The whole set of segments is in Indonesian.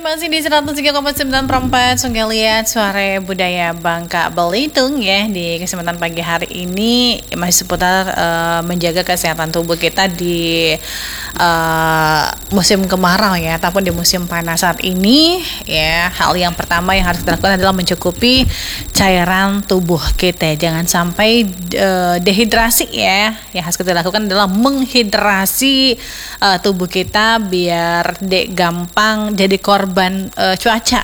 masih di 103,9 perempat Sunggaliat Suara Budaya Bangka Belitung ya. Di kesempatan pagi hari ini masih seputar menjaga kesehatan tubuh kita di musim kemarau ya, ataupun di musim panas saat ini ya. Hal yang pertama yang harus dilakukan adalah mencukupi cairan tubuh kita. Jangan sampai dehidrasi ya. Yang harus kita lakukan adalah menghidrasi tubuh kita biar gampang jadi korban cuaca.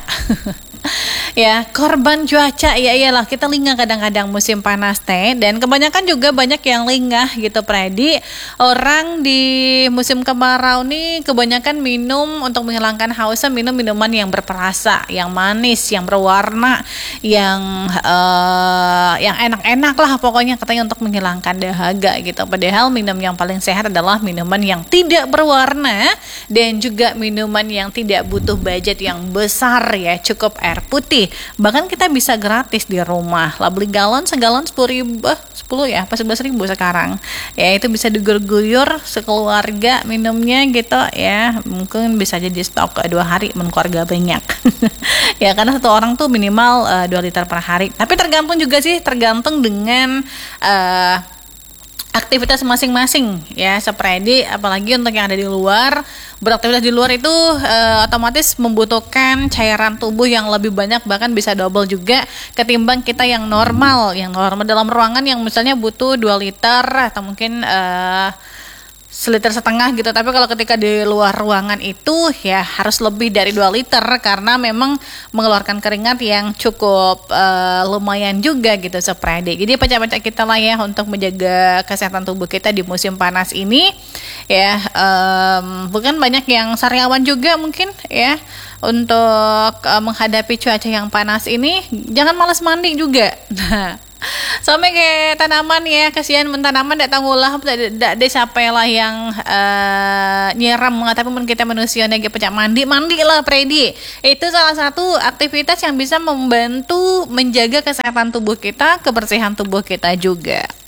Ya, korban cuaca ya iyalah, kita lengah kadang-kadang musim panas teh, dan kebanyakan juga banyak yang lengah gitu Predi. Orang di musim kemarau nih kebanyakan minum untuk menghilangkan hausnya, minum minuman yang berperasa, yang manis, yang berwarna, yang enak-enak lah pokoknya katanya untuk menghilangkan dahaga gitu. Padahal minum yang paling sehat adalah minuman yang tidak berwarna dan juga minuman yang tidak butuh budget yang besar ya, cukup air putih. Bahkan kita bisa gratis di rumah lah, beli galon segalon 10.000, 10 ya, apa 11.000 sekarang ya. Itu bisa diguyur sekeluarga minumnya gitu ya. Mungkin bisa jadi stok 2 hari keluarga banyak. Ya, karena satu orang tuh minimal 2 liter per hari. Tapi tergantung juga sih, tergantung dengan aktivitas masing-masing ya, Sepredi. Apalagi untuk yang ada di luar, beraktivitas di luar itu otomatis membutuhkan cairan tubuh yang lebih banyak, bahkan bisa double juga ketimbang kita yang normal dalam ruangan yang misalnya butuh 2 liter atau mungkin 1,5 liter gitu. Tapi kalau ketika di luar ruangan itu ya harus lebih dari 2 liter karena memang mengeluarkan keringat yang cukup lumayan juga gitu Sepredi. Jadi pecah-pecah kita lah ya untuk menjaga kesehatan tubuh kita di musim panas ini ya. Bukan banyak yang sariawan juga mungkin ya untuk menghadapi cuaca yang panas ini. Jangan malas mandi juga. Nah, sampai kayak tanaman ya, kasihan tanaman datang ulah dak siapa lah yang nyiram, tapi pun kita manusia lagi pecah mandi lah Predi. Itu salah satu aktivitas yang bisa membantu menjaga kesehatan tubuh kita, kebersihan tubuh kita juga.